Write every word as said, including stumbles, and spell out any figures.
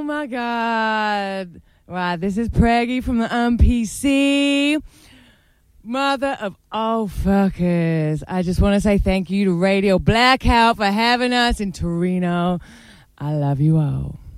my God. Right, this is Preggy from the M P C. Mother of all fuckers. I just want to say thank you to Radio Blackout for having us in Torino. I love you all.